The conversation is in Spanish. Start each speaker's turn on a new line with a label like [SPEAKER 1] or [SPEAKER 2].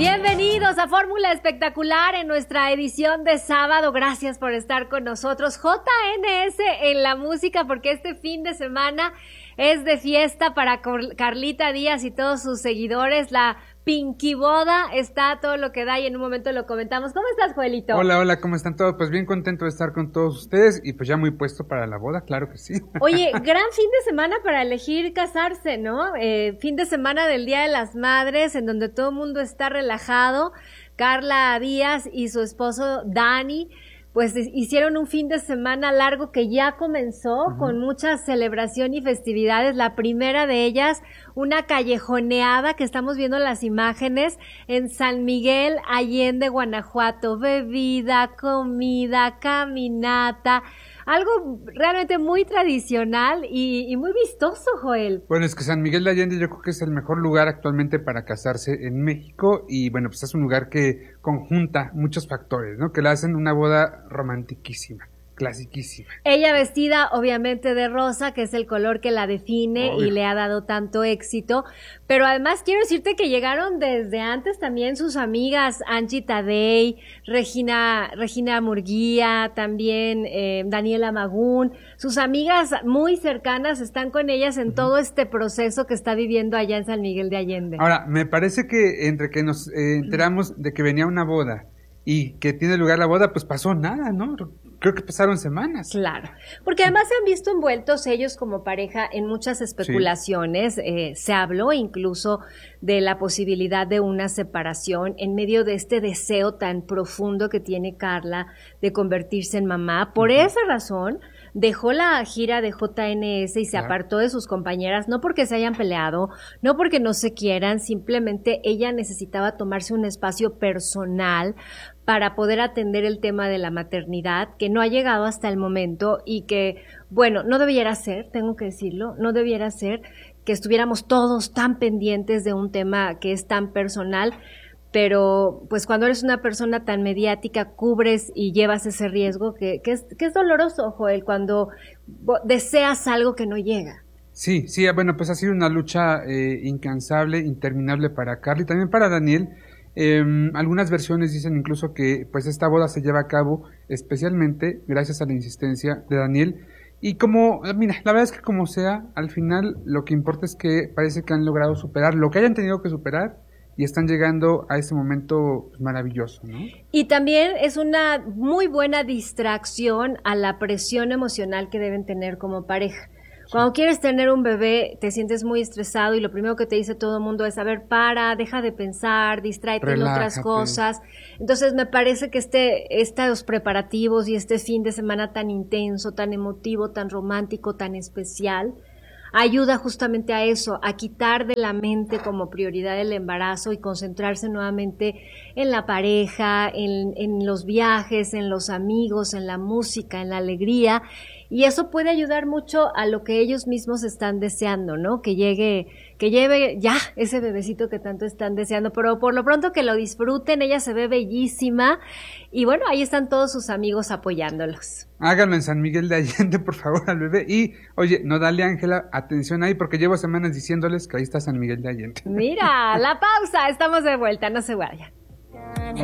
[SPEAKER 1] Bienvenidos a Fórmula Espectacular en nuestra edición de sábado. Gracias por estar con nosotros. JNS en la música, porque este fin de semana es de fiesta para Carlita Díaz y todos sus seguidores. La Pinky Boda está todo lo que da y en un momento lo comentamos. ¿Cómo estás, Joelito?
[SPEAKER 2] Hola, ¿cómo están todos? Pues bien contento de estar con todos ustedes y pues ya muy puesto para la boda, claro que sí.
[SPEAKER 1] Oye, gran fin de semana para elegir casarse, ¿no? Fin de semana del Día de las Madres, en donde todo el mundo está relajado. Carla Díaz y su esposo Dani pues hicieron un fin de semana largo que ya comenzó con mucha celebración y festividades. La primera de ellas, una callejoneada que estamos viendo las imágenes en San Miguel Allende, Guanajuato. Bebida, comida, caminata, algo realmente muy tradicional y muy vistoso, Joel.
[SPEAKER 2] Bueno, es que San Miguel de Allende yo creo que es el mejor lugar actualmente para casarse en México y bueno, pues es un lugar que conjunta muchos factores, ¿no? Que le hacen una boda romantiquísima, clasiquísima.
[SPEAKER 1] Ella vestida obviamente de rosa, que es el color que la define y le ha dado tanto éxito, pero además quiero decirte que llegaron desde antes también sus amigas Angie Tadei, Regina Murguía, también Daniela Magún, sus amigas muy cercanas están con ellas en todo este proceso que está viviendo allá en San Miguel de Allende.
[SPEAKER 2] Ahora, me parece que entre que nos enteramos de que venía una boda y que tiene lugar la boda, pues pasó nada, ¿no? Creo que pasaron semanas.
[SPEAKER 1] Claro, porque además se han visto envueltos ellos como pareja en muchas especulaciones. Sí. Se habló incluso de la posibilidad de una separación en medio de este deseo tan profundo que tiene Carla de convertirse en mamá. Por esa razón dejó la gira de JNS y se apartó de sus compañeras, no porque se hayan peleado, no porque no se quieran, simplemente ella necesitaba tomarse un espacio personal para poder atender el tema de la maternidad, que no ha llegado hasta el momento y que, bueno, no debiera ser, tengo que decirlo, no debiera ser que estuviéramos todos tan pendientes de un tema que es tan personal, pero pues cuando eres una persona tan mediática cubres y llevas ese riesgo que es doloroso, Joel, cuando deseas algo que no llega.
[SPEAKER 2] Sí, bueno, pues ha sido una lucha incansable, interminable para Carla y también para Daniel. Algunas versiones dicen incluso que pues esta boda se lleva a cabo especialmente gracias a la insistencia de Daniel y como, mira, la verdad es que como sea, al final lo que importa es que parece que han logrado superar lo que hayan tenido que superar y están llegando a ese momento pues, maravilloso, ¿no?
[SPEAKER 1] Y también es una muy buena distracción a la presión emocional que deben tener como pareja. Cuando quieres tener un bebé, te sientes muy estresado y lo primero que te dice todo el mundo es, a ver, deja de pensar, distráete en otras cosas. Entonces me parece que estos preparativos y este fin de semana tan intenso, tan emotivo, tan romántico, tan especial, ayuda justamente a eso, a quitar de la mente como prioridad el embarazo y concentrarse nuevamente en la pareja, en los viajes, en los amigos, en la música, en la alegría. Y eso puede ayudar mucho a lo que ellos mismos están deseando, ¿no? Que lleve ya ese bebecito que tanto están deseando, pero por lo pronto que lo disfruten, ella se ve bellísima y bueno, ahí están todos sus amigos apoyándolos.
[SPEAKER 2] Háganlo en San Miguel de Allende, por favor, al bebé. Y, oye, no dale, Ángela, atención ahí, porque llevo semanas diciéndoles que ahí está San Miguel de Allende.
[SPEAKER 1] Mira, la pausa, estamos de vuelta, no se vayan.